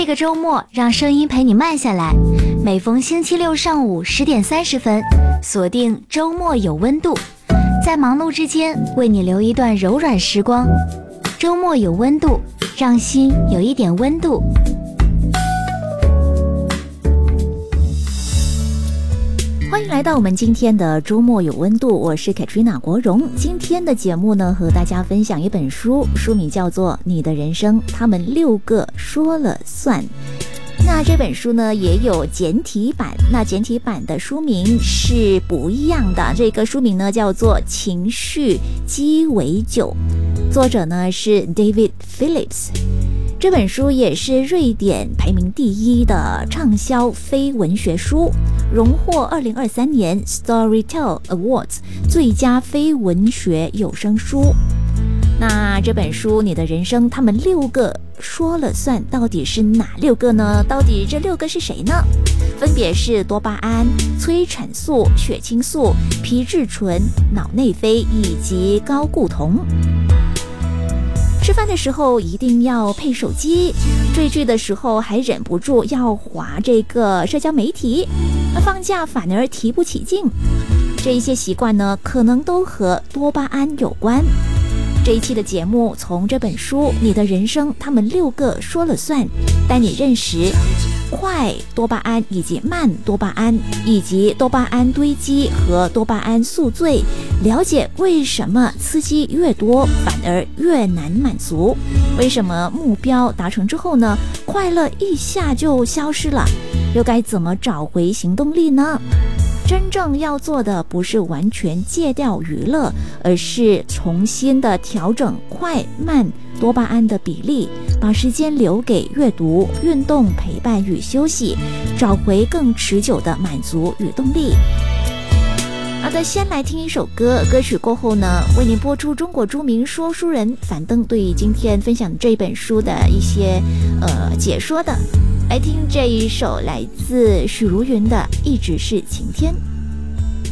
个周末，让声音陪你慢下来。每逢星期六上午10点30分，锁定周末有温度，在忙碌之间为你留一段柔软时光。周末有温度，让心有一点温度。 欢迎来到我们今天的周末有温度，我是 Katrina 国荣。今天的节目呢，和大家分享一本书，书名叫做《你的人生他们6个说了算》。那这本书呢也有简体版，那简体版的书名是不一样的，这个书名呢叫做《情绪鸡尾酒》，作者呢是 David Phillips。这本书也是瑞典排名第1的畅销非文学书，荣获2023年 Storytel Awards 最佳非文学有声书。那这本书《你的人生他们6个说了算》到底是哪6个呢？到底这6个是谁呢？分别是多巴胺、催产素、血清素、皮质醇、脑内啡以及高固酮。吃饭的时候一定要配手机，追剧的时候还忍不住要滑这个社交媒体，放假反而提不起劲。这一些习惯呢，可能都和多巴胺有关。这一期的节目从这本书《你的人生他们6个说了算》，带你认识快多巴胺以及慢多巴胺，以及多巴胺堆积和多巴胺宿醉，了解为什么刺激越多反而越难满足，为什么目标达成之后呢，快乐一下就消失了，又该怎么找回行动力呢？真正要做的不是完全戒掉娱乐，而是重新的调整快慢多巴胺的比例，把时间留给阅读、运动、陪伴与休息，找回更持久的满足与动力。好的，先来听一首歌，歌曲过后呢，为您播出中国著名说书人樊登对于今天分享这本书的一些解说的。来听这一首来自许茹芸的《一直是晴天》。